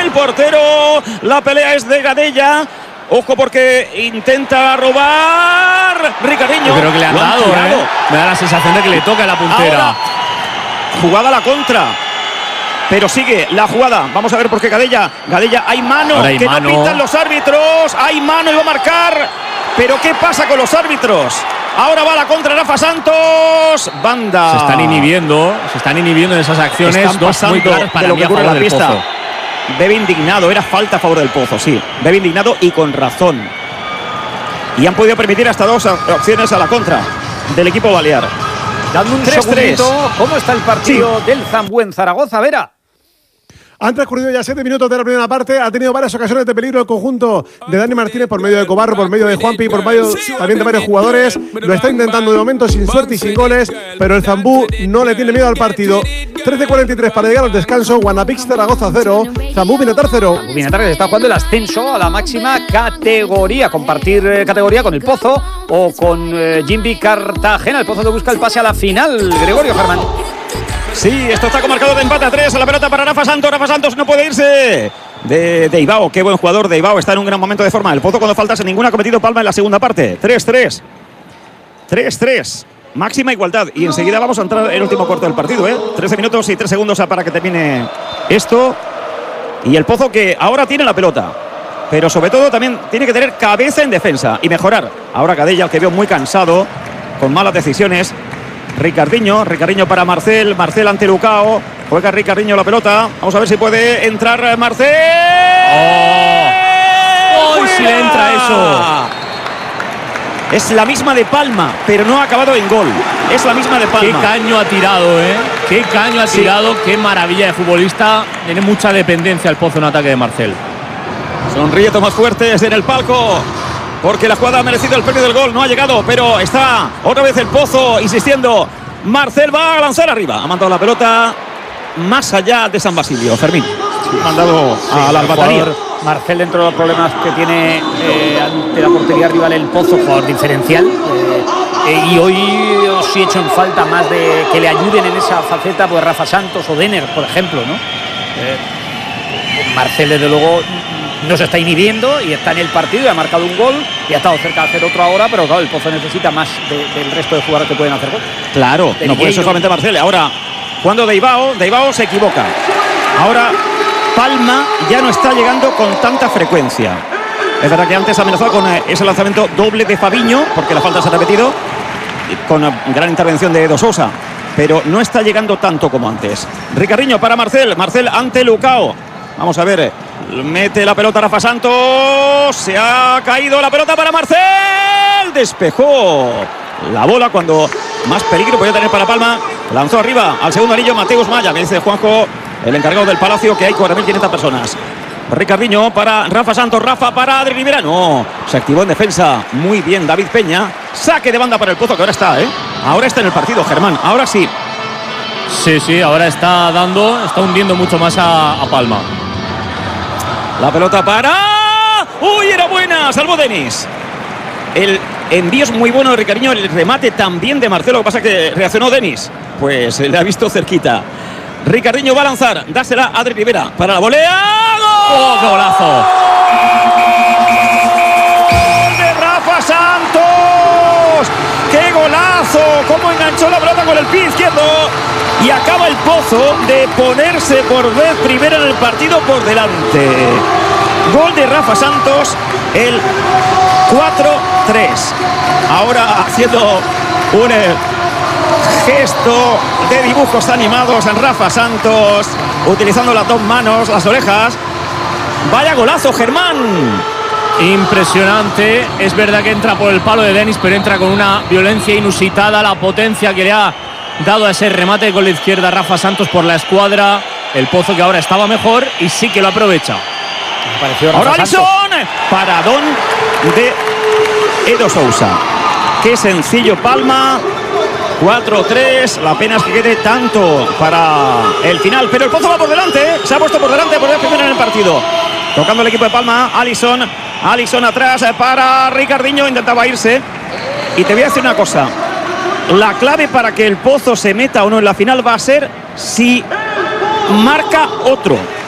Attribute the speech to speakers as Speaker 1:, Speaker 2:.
Speaker 1: el portero. La pelea es de Gadella. Ojo porque intenta robar Ricardinho.
Speaker 2: Yo creo que le han dado, Me da la sensación de que le toca la puntera.
Speaker 1: Ahora, jugada a la contra. Pero sigue la jugada. Vamos a ver por qué Gadella, hay mano.
Speaker 2: Hay
Speaker 1: que
Speaker 2: mano.
Speaker 1: No pitan los árbitros. Hay mano y va a marcar. Pero ¿qué pasa con los árbitros? Ahora va la contra Rafa Santos. Banda.
Speaker 2: Se están inhibiendo en esas acciones.
Speaker 1: Están
Speaker 2: Dos muy claras para
Speaker 1: de lo
Speaker 2: mí
Speaker 1: que
Speaker 2: a
Speaker 1: ocurre en
Speaker 2: favor
Speaker 1: la
Speaker 2: del
Speaker 1: pista.
Speaker 2: Pozo.
Speaker 1: Bebe indignado, era falta a favor del Pozo, sí. Bebe indignado y con razón. Y han podido permitir hasta 2 opciones a la contra del equipo balear.
Speaker 3: Dame un
Speaker 1: 3-3.
Speaker 3: segundito. ¿Cómo está el partido del Zambú en Zaragoza, Vera?
Speaker 4: Han transcurrido ya 7 minutos de la primera parte. Ha tenido varias ocasiones de peligro el conjunto de Dani Martínez por medio de Cobarro, por medio de Juanpi, por medio también de varios jugadores. Lo está intentando de momento sin suerte y sin goles, pero el Zambú no le tiene miedo al partido. 13:43 para llegar al descanso. Guanapix Zaragoza 0, Zambú Bienatar 0.
Speaker 3: Bienatar está jugando el ascenso a la máxima categoría. Compartir categoría con el Pozo o con Jimby Cartagena. El Pozo que busca el pase a la final. Gregorio Germán.
Speaker 1: Sí, esto está marcado de empate a 3. A la pelota para Rafa Santos. Rafa Santos no puede irse. De Ibao, qué buen jugador de Ibao. Está en un gran momento de forma. El Pozo cuando faltas en ninguna ha cometido palma en la segunda parte. 3-3. 3-3. Máxima igualdad. Y enseguida vamos a entrar en el último cuarto del partido. 13 minutos y 3 segundos para que termine esto. Y el Pozo que ahora tiene la pelota. Pero sobre todo también tiene que tener cabeza en defensa y mejorar. Ahora Gadella, el que veo muy cansado, con malas decisiones. Ricardinho para Marcel ante Lucao. Juega Ricardinho la pelota. Vamos a ver si puede entrar Marcel.
Speaker 2: ¡Oh! Si le entra eso!
Speaker 1: Es la misma de Palma, pero no ha acabado en gol. Es la misma de Palma.
Speaker 2: Qué caño ha tirado, Qué caño ha tirado. Qué maravilla de futbolista. Tiene mucha dependencia el Pozo en ataque de Marcel.
Speaker 1: Sonríe Tomás Fuertes en el palco, porque la jugada ha merecido el premio del gol. No ha llegado, pero está otra vez el Pozo insistiendo. Marcel va a lanzar arriba. Ha mandado la pelota más allá de San Basilio. Fermín. Ha mandado a la batería.
Speaker 3: Marcel, dentro de los problemas que tiene ante la portería rival el Pozo, jugador diferencial. Y hoy os he hecho en falta más de que le ayuden en esa faceta, pues Rafa Santos o Denner, por ejemplo, ¿no? Marcel, desde luego, no se está inhibiendo y está en el partido y ha marcado un gol y ha estado cerca de hacer otro ahora, pero claro, el Pozo necesita más del resto de jugadores que pueden hacer gol.
Speaker 1: Claro, no puede ser solamente Marcel. Ahora, cuando de Ibao se equivoca. Ahora Palma ya no está llegando con tanta frecuencia. Es verdad que antes ha amenazado con ese lanzamiento doble de Fabiño, porque la falta se ha repetido, con gran intervención de Edo Sousa, pero no está llegando tanto como antes. Ricardinho para Marcel ante Lucao. Vamos a ver, mete la pelota Rafa Santos, se ha caído la pelota para Marcel, despejó la bola cuando más peligro podía tener para Palma. Lanzó arriba al segundo anillo Mateus Maya, me dice Juanjo, el encargado del Palacio, que hay 4.500 personas. Ricardinho para Rafa Santos, Rafa para Adri Rivera, no, se activó en defensa, muy bien David Peña, saque de banda para el Pozo, que ahora está, ahora está en el partido, Germán, ahora sí.
Speaker 2: Sí, ahora está hundiendo mucho más a Palma.
Speaker 1: La pelota para... ¡Uy, era buena! Salvó Denis. El envío es muy bueno de Ricardinho, el remate también de Marcelo, lo que pasa es que reaccionó Denis, pues le ha visto cerquita. Ricardinho va a lanzar, dásela a Adri Rivera para la volea. ¡Gol!
Speaker 2: ¡Oh, qué golazo!
Speaker 1: ¡Gol de Rafa Santos! ¡Qué golazo! ¡Cómo enganchó la pelota con el pie izquierdo! Y acaba el Pozo de ponerse por vez primera en el partido por delante. Gol de Rafa Santos, el 4-3. Ahora haciendo un gesto de dibujos animados en Rafa Santos, utilizando las dos manos, las orejas. Vaya golazo, Germán.
Speaker 2: Impresionante. Es verdad que entra por el palo de Denis, pero entra con una violencia inusitada. La potencia que le ha dado a ese remate con la izquierda Rafa Santos por la escuadra. El Pozo, que ahora estaba mejor y sí que lo aprovecha.
Speaker 1: Ahora Alisson, paradón de Edo Sousa. Qué sencillo Palma. 4-3, la pena es que quede tanto para el final, pero el Pozo va por delante, se ha puesto por delante por vez primera en el partido. Tocando el equipo de Palma, Alisson atrás para Ricardinho, intentaba irse. Y te voy a decir una cosa, la clave para que el Pozo se meta o no en la final va a ser si marca otro.